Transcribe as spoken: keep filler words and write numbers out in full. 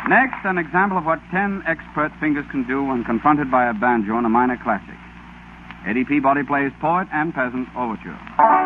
Next, an example of what ten expert fingers can do when confronted by a banjo in a minor classic. Eddie Peabody plays Poet and Peasant Overture.